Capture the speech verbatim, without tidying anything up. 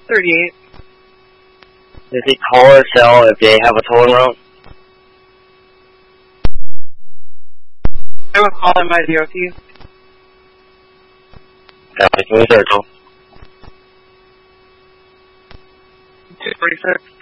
thirty-eight. Does he call or sell if they have a towing route? I will call in my D O T. Copy, can we circle? two forty-six.